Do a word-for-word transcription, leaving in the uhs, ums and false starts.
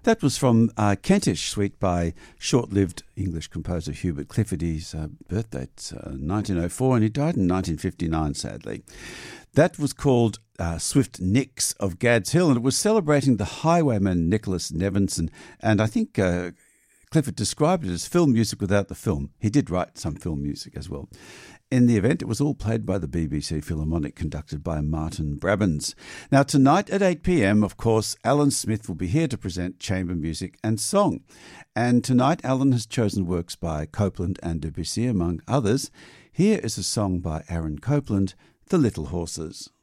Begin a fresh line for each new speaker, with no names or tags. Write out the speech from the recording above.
That was from uh, Kentish Suite by short-lived English composer Hubert Clifford. His uh, birthday's uh, nineteen oh four and he died in nineteen fifty-nine, sadly. That was called uh, Swift Nicks of Gad's Hill, and it was celebrating the highwayman Nicholas Nevinson. And I think uh, Clifford described it as film music without the film. He did write some film music as well. In the event, it was all played by the B B C Philharmonic, conducted by Martin Brabbins. Now, tonight at eight p.m, of course, Alan Smith will be here to present chamber music and song. And tonight, Alan has chosen works by Copland and Debussy, among others. Here is a song by Aaron Copland, The Little Horses.